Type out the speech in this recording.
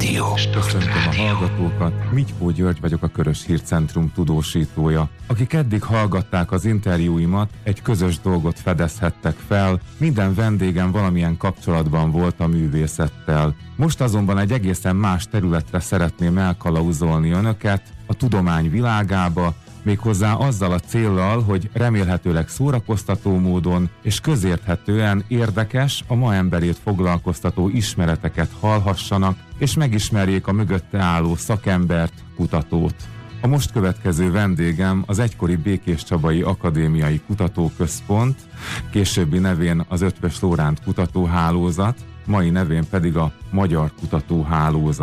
Köszöntöm a hallgatókat, Mitykó György vagyok, a Körös Hírcentrum tudósítója. Akik eddig hallgatták az interjúimat, egy közös dolgot fedezhettek fel, minden vendégem valamilyen kapcsolatban volt a művészettel. Most azonban egy egészen más területre szeretném elkalauzolni önöket, a tudomány világába, méghozzá azzal a céllal, hogy remélhetőleg szórakoztató módon és közérthetően érdekes, a ma emberét foglalkoztató ismereteket hallhassanak, és megismerjék a mögötte álló szakembert, kutatót. A most következő vendégem az egykori Békéscsabai Akadémiai Kutatóközpont, későbbi nevén az Eötvös Loránd Kutatóhálózat, mai nevén pedig a Magyar Kutatóhálózat.